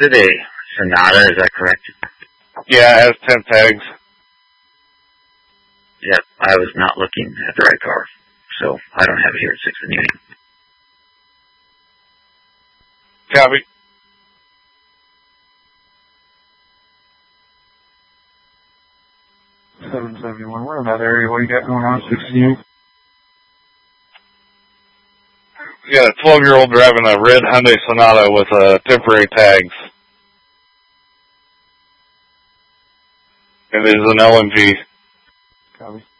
listed a Sonata, is that correct? Yeah, it has 10 tags. Yep, I was not looking at the right car, so I don't have it here at 6th and Union. Copy. $771. We're in that area. What do you got going on? 16. You got a 12-year-old driving a red Hyundai Sonata with temporary tags. It is an LMG. Copy.